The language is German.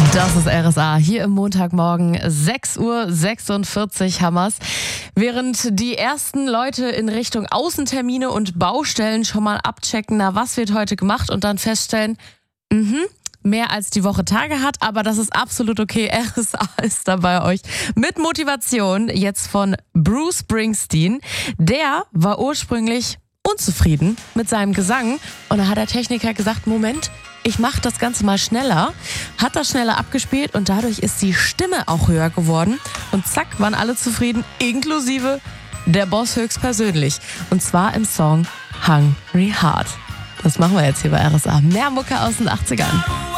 Das ist RSA. Hier im Montagmorgen 6:46 Uhr Hammers. Während die ersten Leute in Richtung Außentermine und Baustellen schon mal abchecken, na, was wird heute gemacht und dann feststellen, mehr als die Woche Tage hat, aber das ist absolut okay. RSA ist da bei euch mit Motivation jetzt von Bruce Springsteen. Der war ursprünglich unzufrieden mit seinem Gesang und da hat der Techniker gesagt, Moment, ich mache das Ganze mal schneller, hat das schneller abgespielt und dadurch ist die Stimme auch höher geworden und zack, waren alle zufrieden, inklusive der Boss höchstpersönlich. Und zwar im Song Hungry Heart. Das machen wir jetzt hier bei RSA. Mehr Mucke aus den 80ern.